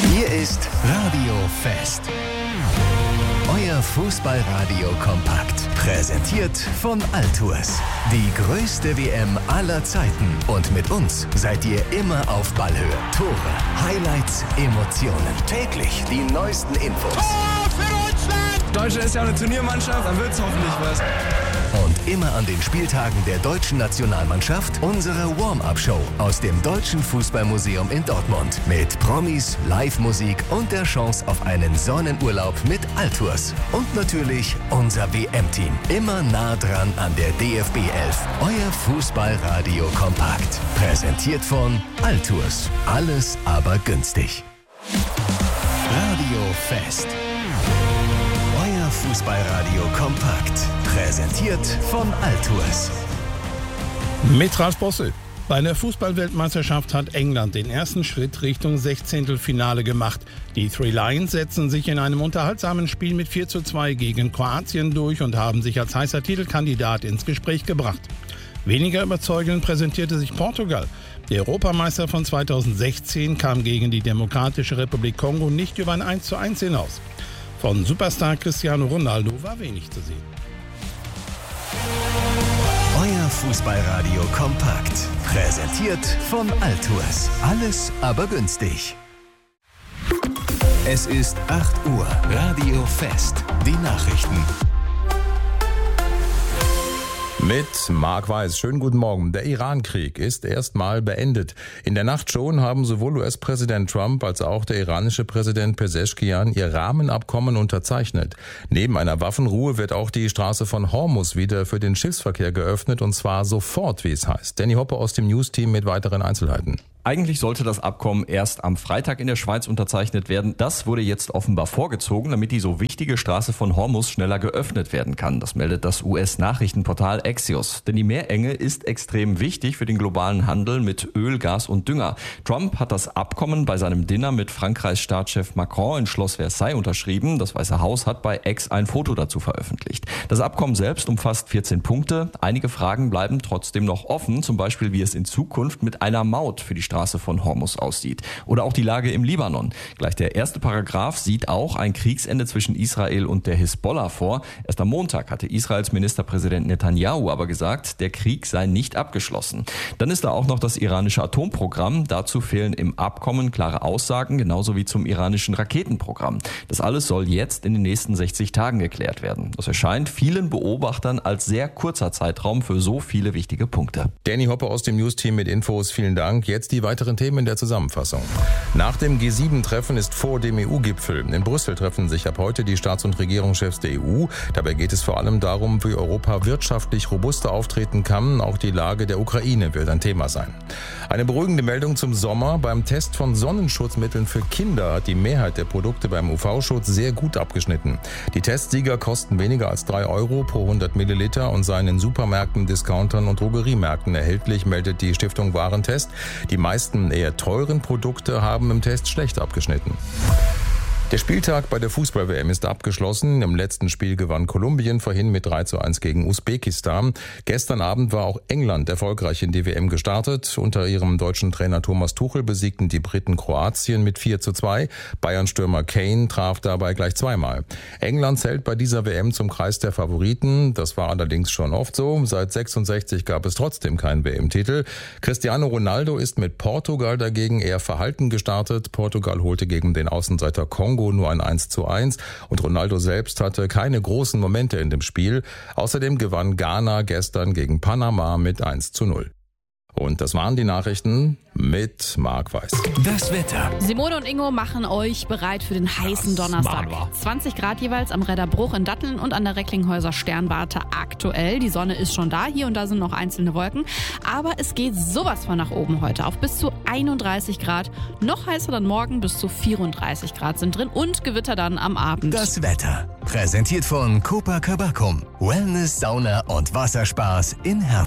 Hier ist Radio Fest. Euer Fußballradio kompakt. Präsentiert von Altours. Die größte WM aller Zeiten. Und mit uns seid ihr immer auf Ballhöhe. Tore, Highlights, Emotionen. Täglich die neuesten Infos. Tor für Deutschland! Deutschland ist ja eine Turniermannschaft, dann wird's hoffentlich was. Und immer an den Spieltagen der deutschen Nationalmannschaft unsere Warm-Up-Show aus dem Deutschen Fußballmuseum in Dortmund. Mit Promis, Live-Musik und der Chance auf einen Sonnenurlaub mit Altours. Und natürlich unser WM-Team. Immer nah dran an der DFB 11. Euer Fußballradio kompakt. Präsentiert von Altours. Alles aber günstig. Radio Fest. Euer Fußballradio kompakt. Präsentiert von Altours. Mit Ralf Bossel. Bei der Fußball-Weltmeisterschaft hat England den ersten Schritt Richtung 16. gemacht. Die Three Lions setzen sich in einem unterhaltsamen Spiel mit 4:2 gegen Kroatien durch und haben sich als heißer Titelkandidat ins Gespräch gebracht. Weniger überzeugend präsentierte sich Portugal. Der Europameister von 2016 kam gegen die Demokratische Republik Kongo nicht über ein 1:1 hinaus. Von Superstar Cristiano Ronaldo war wenig zu sehen. Euer Fußballradio kompakt. Präsentiert von Altours. Alles aber günstig. Es ist 8 Uhr. Radio Fest. Die Nachrichten. Mit Marc Weiß. Schönen guten Morgen. Der Iran-Krieg ist erstmal beendet. In der Nacht schon haben sowohl US-Präsident Trump als auch der iranische Präsident Pezeshkian ihr Rahmenabkommen unterzeichnet. Neben einer Waffenruhe wird auch die Straße von Hormuz wieder für den Schiffsverkehr geöffnet, und zwar sofort, wie es heißt. Danny Hoppe aus dem News-Team mit weiteren Einzelheiten. Eigentlich sollte das Abkommen erst am Freitag in der Schweiz unterzeichnet werden. Das wurde jetzt offenbar vorgezogen, damit die so wichtige Straße von Hormuz schneller geöffnet werden kann. Das meldet das US-Nachrichtenportal Axios. Denn die Meerenge ist extrem wichtig für den globalen Handel mit Öl, Gas und Dünger. Trump hat das Abkommen bei seinem Dinner mit Frankreichs Staatschef Macron in Schloss Versailles unterschrieben. Das Weiße Haus hat bei X ein Foto dazu veröffentlicht. Das Abkommen selbst umfasst 14 Punkte. Einige Fragen bleiben trotzdem noch offen, zum Beispiel wie es in Zukunft mit einer Maut für die Straße von Hormuz aussieht. Oder auch die Lage im Libanon. Gleich der erste Paragraph sieht auch ein Kriegsende zwischen Israel und der Hisbollah vor. Erst am Montag hatte Israels Ministerpräsident Netanyahu aber gesagt, der Krieg sei nicht abgeschlossen. Dann ist da auch noch das iranische Atomprogramm. Dazu fehlen im Abkommen klare Aussagen, genauso wie zum iranischen Raketenprogramm. Das alles soll jetzt in den nächsten 60 Tagen geklärt werden. Das erscheint vielen Beobachtern als sehr kurzer Zeitraum für so viele wichtige Punkte. Danny Hoppe aus dem News-Team mit Infos. Vielen Dank. Jetzt die weiteren Themen in der Zusammenfassung. Nach dem G7-Treffen ist vor dem EU-Gipfel. In Brüssel treffen sich ab heute die Staats- und Regierungschefs der EU. Dabei geht es vor allem darum, wie Europa wirtschaftlich robuster auftreten kann. Auch die Lage der Ukraine wird ein Thema sein. Eine beruhigende Meldung zum Sommer. Beim Test von Sonnenschutzmitteln für Kinder hat die Mehrheit der Produkte beim UV-Schutz sehr gut abgeschnitten. Die Testsieger kosten weniger als 3 Euro pro 100 Milliliter und seien in Supermärkten, Discountern und Drogeriemärkten erhältlich, meldet die Stiftung Warentest. Die meisten eher teuren Produkte haben im Test schlecht abgeschnitten. Der Spieltag bei der Fußball-WM ist abgeschlossen. Im letzten Spiel gewann Kolumbien vorhin mit 3:1 gegen Usbekistan. Gestern Abend war auch England erfolgreich in die WM gestartet. Unter ihrem deutschen Trainer Thomas Tuchel besiegten die Briten Kroatien mit 4:2. Bayern-Stürmer Kane traf dabei gleich zweimal. England zählt bei dieser WM zum Kreis der Favoriten. Das war allerdings schon oft so. Seit 66 gab es trotzdem keinen WM-Titel. Cristiano Ronaldo ist mit Portugal dagegen eher verhalten gestartet. Portugal holte gegen den Außenseiter Kongo nur ein 1:1 und Ronaldo selbst hatte keine großen Momente in dem Spiel. Außerdem gewann Ghana gestern gegen Panama mit 1:0. Und das waren die Nachrichten mit Marc Weiß. Das Wetter. Simone und Ingo machen euch bereit für den heißen Donnerstag. 20 Grad jeweils am Redderbruch in Datteln und an der Recklinghäuser Sternwarte aktuell. Die Sonne ist schon da, hier und da sind noch einzelne Wolken. Aber es geht sowas von nach oben heute auf bis zu 31 Grad. Noch heißer dann morgen, bis zu 34 Grad sind drin und Gewitter dann am Abend. Das Wetter. Präsentiert von Copacabana. Wellness, Sauna und Wasserspaß in Herten.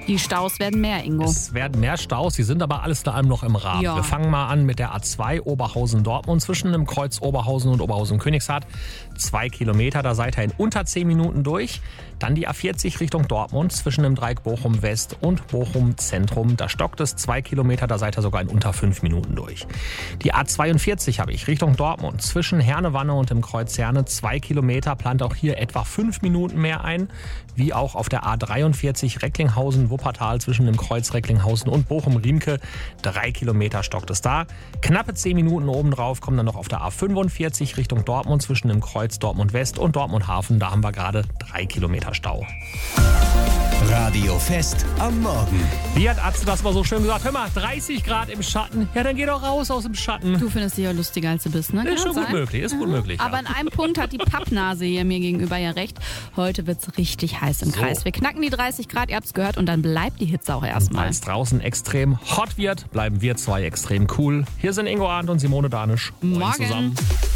Die Staus werden mehr, Ingo. Es werden mehr Staus, die sind aber alles in allem noch im Rahmen. Ja. Wir fangen mal an mit der A2 Oberhausen-Dortmund zwischen dem Kreuz Oberhausen und Oberhausen-Königshardt. 2 Kilometer, da seid ihr in unter 10 Minuten durch. Dann die A40 Richtung Dortmund zwischen dem Dreieck Bochum-West und Bochum-Zentrum. Da stockt es 2 Kilometer, da seid ihr sogar in unter 5 Minuten durch. Die A42 habe ich Richtung Dortmund zwischen Hernewanne und dem Kreuz Herne. 2 Kilometer, plant auch hier etwa 5 Minuten mehr ein. Wie auch auf der A43 Recklinghausen-Wuppertal zwischen dem Kreuz Recklinghausen und Bochum-Riemke. 3 Kilometer stockt es da. Knappe 10 Minuten obendrauf kommen dann noch auf der A45 Richtung Dortmund zwischen dem Kreuz Dortmund-West und Dortmund-Hafen. Da haben wir gerade 3 Kilometer Stau. Radio Fest am Morgen. Wie hat Atze das mal so schön gesagt? Hör mal, 30 Grad im Schatten. Ja, dann geh doch raus aus dem Schatten. Du findest dich ja lustiger, als du bist, ne? Ist schon gut möglich, ist gut möglich. Aber ja. in einem Punkt hat die Pappnase hier mir gegenüber ja recht. Heute wird's richtig heiß im Kreis. Wir knacken die 30 Grad, ihr habt's gehört, und dann bleibt die Hitze auch erstmal. Weil es draußen extrem hot wird, bleiben wir zwei extrem cool. Hier sind Ingo Arndt und Simone Danisch. Moin Morgen. zusammen.